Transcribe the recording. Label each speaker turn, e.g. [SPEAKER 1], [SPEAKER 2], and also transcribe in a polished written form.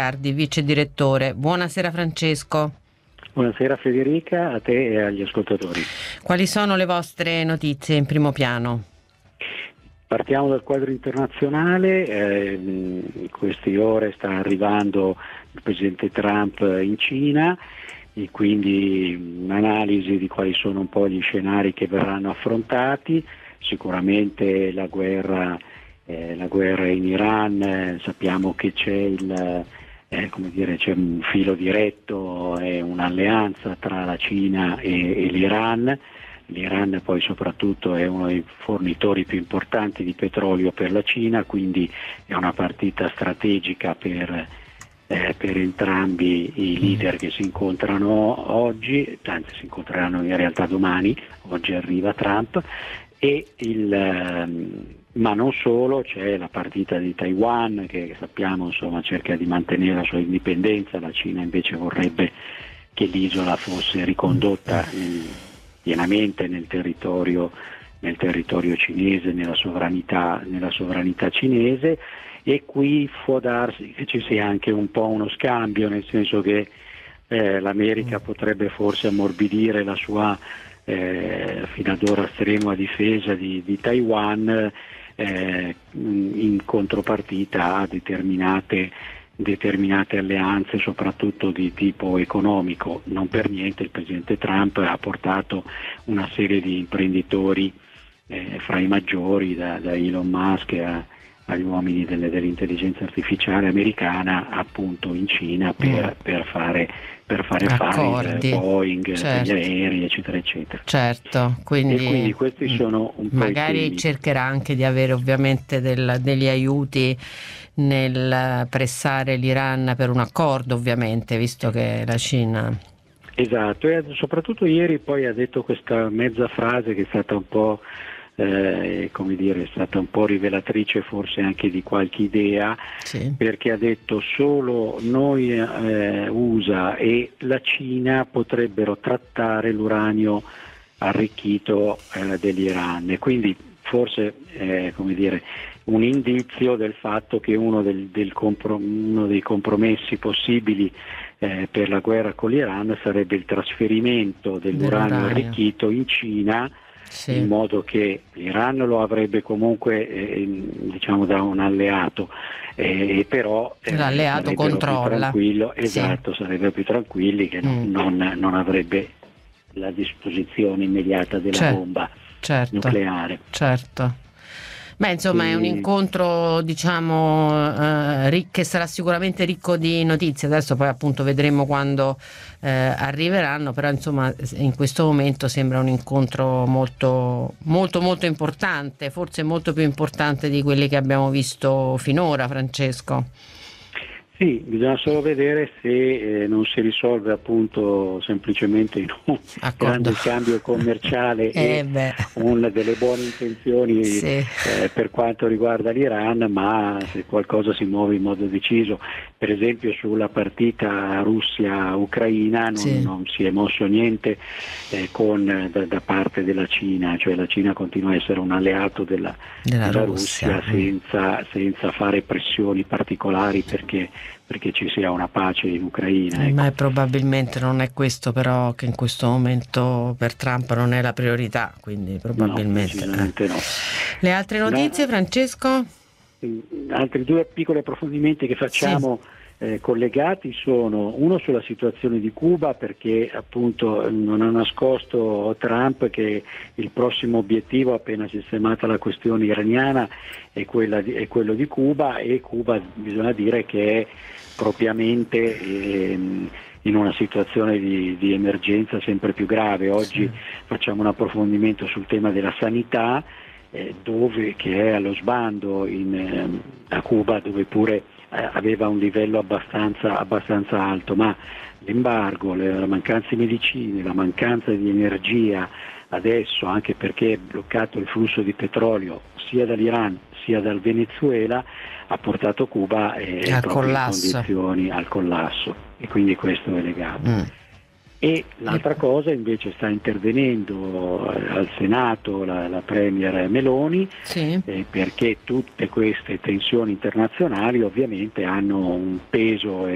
[SPEAKER 1] Riccardi, vice direttore. Buonasera Francesco.
[SPEAKER 2] Buonasera Federica, a te e agli ascoltatori.
[SPEAKER 1] Quali sono le vostre notizie in primo piano?
[SPEAKER 2] Partiamo dal quadro internazionale, in queste ore sta arrivando il presidente Trump in Cina e quindi un'analisi di quali sono un po' gli scenari che verranno affrontati. Sicuramente la guerra in Iran, sappiamo che c'è c'è un filo diretto e un'alleanza tra la Cina e l'Iran. L'Iran poi soprattutto è uno dei fornitori più importanti di petrolio per la Cina, quindi è una partita strategica per entrambi i leader che si incontrano oggi, anzi si incontreranno in realtà domani, oggi arriva Trump, ma non solo, c'è la partita di Taiwan che sappiamo cerca di mantenere la sua indipendenza, la Cina invece vorrebbe che l'isola fosse ricondotta pienamente nel territorio cinese, nella sovranità cinese, e qui può darsi che ci sia anche un po' uno scambio, nel senso che l'America potrebbe forse ammorbidire la sua fino ad ora strenua difesa di Taiwan in contropartita a determinate alleanze, soprattutto di tipo economico. Non per niente il presidente Trump ha portato una serie di imprenditori fra i maggiori, da Elon Musk agli uomini dell'intelligenza artificiale americana, appunto in Cina per fare
[SPEAKER 1] accordi,
[SPEAKER 2] Boeing,
[SPEAKER 1] certo,
[SPEAKER 2] gli aerei, eccetera eccetera.
[SPEAKER 1] Certo, quindi
[SPEAKER 2] questi sono un po'
[SPEAKER 1] magari cercherà anche di avere ovviamente degli aiuti nel pressare l'Iran per un accordo, ovviamente, visto che la Cina...
[SPEAKER 2] Esatto, e soprattutto ieri poi ha detto questa mezza frase che è stata un po' è stata un po' rivelatrice forse anche di qualche idea, sì, perché ha detto solo noi, USA e la Cina potrebbero trattare l'uranio arricchito dell'Iran, e quindi forse un indizio del fatto che uno dei compromessi possibili per la guerra con l'Iran sarebbe il trasferimento dell'uranio arricchito in Cina, sì, in modo che l'Iran lo avrebbe comunque da un alleato, però
[SPEAKER 1] l'alleato controlla,
[SPEAKER 2] più tranquillo,
[SPEAKER 1] sì,
[SPEAKER 2] esatto, sarebbe più tranquilli che non avrebbe la disposizione immediata della bomba nucleare.
[SPEAKER 1] Certo. Beh, insomma, è un incontro, che sarà sicuramente ricco di notizie. Adesso poi appunto vedremo quando arriveranno, però insomma in questo momento sembra un incontro molto molto molto importante, forse molto più importante di quelli che abbiamo visto finora, Francesco.
[SPEAKER 2] Sì, bisogna solo vedere se non si risolve appunto semplicemente in un grande scambio commerciale e delle buone intenzioni, sì, per quanto riguarda l'Iran, ma se qualcosa si muove in modo deciso. Per esempio sulla partita Russia-Ucraina non si è mosso niente da parte della Cina, cioè la Cina continua a essere un alleato della Russia senza fare pressioni particolari perché ci sia una pace in Ucraina. Ecco.
[SPEAKER 1] Ma probabilmente non è questo, però, che in questo momento per Trump non è la priorità, quindi probabilmente
[SPEAKER 2] no.
[SPEAKER 1] Le altre notizie, Francesco?
[SPEAKER 2] Altri due piccoli approfondimenti che facciamo, sì, collegati sono uno sulla situazione di Cuba, perché appunto non ha nascosto Trump che il prossimo obiettivo, appena sistemata la questione iraniana, è quello di Cuba, e Cuba bisogna dire che è propriamente in una situazione di emergenza sempre più grave. Oggi facciamo un approfondimento sul tema della sanità, che è allo sbando a Cuba, dove pure aveva un livello abbastanza alto, ma l'embargo, la mancanza di medicine, la mancanza di energia adesso, anche perché è bloccato il flusso di petrolio sia dall'Iran sia dal Venezuela, ha portato Cuba al collasso, e quindi questo è legato. E l'altra cosa, invece, sta intervenendo al Senato la Premier Meloni, sì, perché tutte queste tensioni internazionali ovviamente hanno un peso